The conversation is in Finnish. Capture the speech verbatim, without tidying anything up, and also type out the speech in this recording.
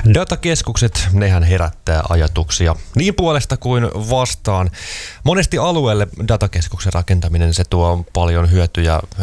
Datakeskukset, nehän herättää ajatuksia niin puolesta kuin vastaan. Monesti alueelle datakeskuksen rakentaminen se tuo paljon hyötyjä